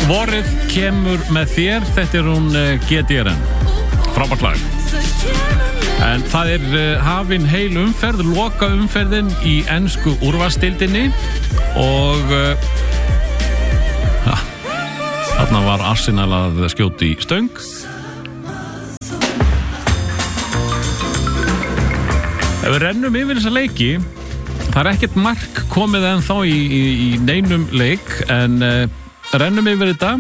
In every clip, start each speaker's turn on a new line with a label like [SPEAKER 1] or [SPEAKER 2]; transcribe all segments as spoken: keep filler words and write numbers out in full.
[SPEAKER 1] Vorið kemur með þér, þetta er hún G D R N, frábært lag. En það er hafin heil umferð, loka umferðin í ensku úrvalsdeildinni og ja, þarna var Arsenal að skjóta í stöng. Ef við rennum yfir þessa leiki, það er ekkert mark komið ennþá í, í, í neinum leik, en uh, rennum yfir þetta.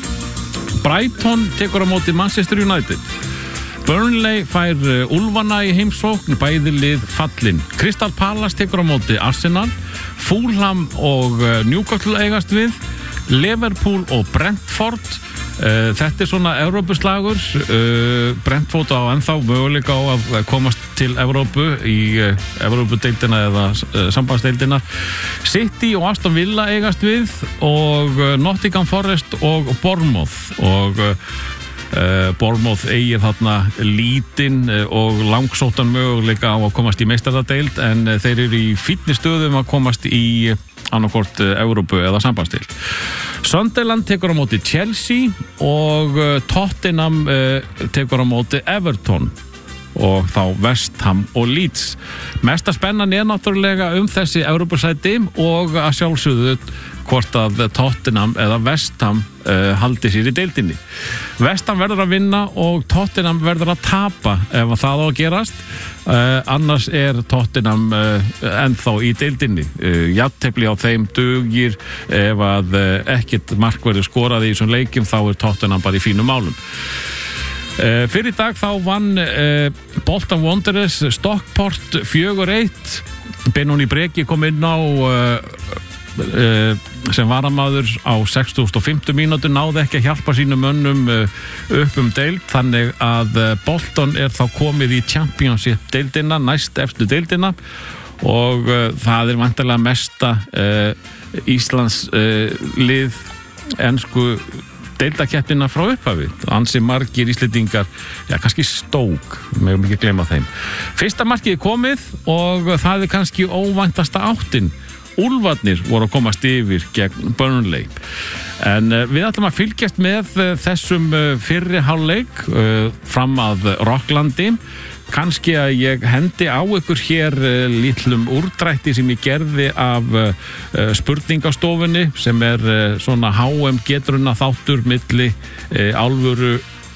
[SPEAKER 1] Brighton tekur á móti Manchester United. Burnley fær uh, Úlfana í heimsókn, bæði lið fallin. Crystal Palace tekur á móti Arsenal. Fulham og uh, Newcastle eigast við. Liverpool og Brentford. Uh, þetta er svona Evrópuslagur. uh, Brentford á ennþá möguleika á að komast til Evrópu í uh, Evrópudeildina eða uh, sambandsdeildina. City og Aston Villa eigast við og uh, Nottingham Forest og Bournemouth og uh, uh, Bournemouth eigið þarna lítinn uh, og langsóttan möguleika á að komast í meistaradeild, en uh, þeir eru í fínni stöðum að komast í uh, annarkvort uh, Evrópu eða sambandsdeild. Sunderland tekur á móti Chelsea og uh, Tottenham uh, tekur á móti Everton og þá West Ham og Leeds. Mesta spennan er náttúrulega um þessi Evrópusæti og að sjálfsögðu hvort að Tottenham eða West Ham uh, haldi sér í deildinni. West Ham verður að vinna og Tottenham verður að tapa ef það á að gerast. Uh, annars er Tottenham uh, ennþá í deildinni. Uh, jafntefli á þeim dugir, ef að uh, ekkert mark verður skorað í þessum leikjum þá er Tottenham bara í fínum málum. Uh, fyrir dag þá vann uh, Bolton Wanderers Stockport fjögur eitt. Benóni Breki kom inn á uh, uh, sem varamaður á sextugustu og fimmtu mínútu, náði ekki að hjálpa sínum mönnum uh, upp um deild, þannig að uh, Bolton er þá komið í Championship deildina, næst eftir deildina, og uh, það er væntanlega mesta uh, Íslands uh, lið ensku deildakeppnina frá upphafi. Ansi margir Íslendingar, já kannski Stók, megum ekki gleyma þeim. Fyrsta markið er komið og það er kannski óvæntasta áttin. Úlfarnir voru að komast yfir gegn Burnley. En uh, við ætlum að fylgjast með uh, þessum uh, fyrri hálfleik uh, fram að Rocklandi. Kannski að ég hendi á ykkur hér uh, litlum úrdrætti sem ég gerði af uh, uh, spurningastofunni, sem er uh, svona H M getruna þáttur milli uh, alvöru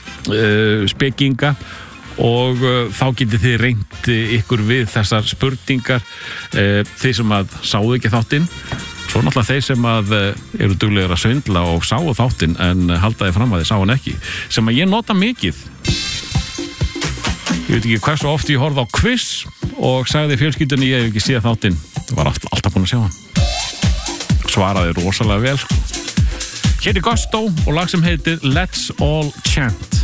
[SPEAKER 1] uh, spekinga, og uh, þá getið þið reynt ykkur við þessar spurningar, uh, þeir sem að sáu ekki þáttinn, svo náttúrulega þeir sem að uh, eru duglegir að svindla og sáu þáttinn en uh, haldaði fram að þeir sáu hann ekki, sem að ég nota mikið. Ég veit ekki hversu oft ég horfði á quiz og sagði fjölskyldunni ég hef ekki séð þáttinn, ég var alltaf, alltaf búin að sjá hann. Svaraði rosalega vel. Hér er Gusto og lag sem heitir Let's All Chant.